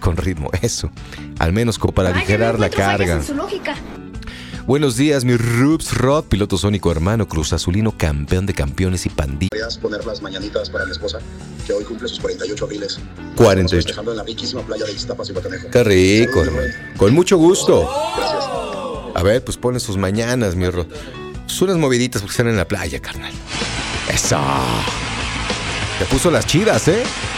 con ritmo, eso. Al menos como para aligerar la carga. En su lógica. Buenos días, mi Rups Rod, piloto sónico hermano, Cruz Azulino, campeón de campeones y pandilla. ¿Podrías poner las mañanitas para mi esposa, que hoy cumple sus 48 abriles? 48. Festejando en la riquísima playa de Iztapas y Guatanejo. Qué rico, hermano. Con mucho gusto. Gracias. A ver, pues ponle sus mañanas, mi Rod. Pues unas moviditas porque están en la playa, carnal. Eso. Te puso las chidas, ¿eh?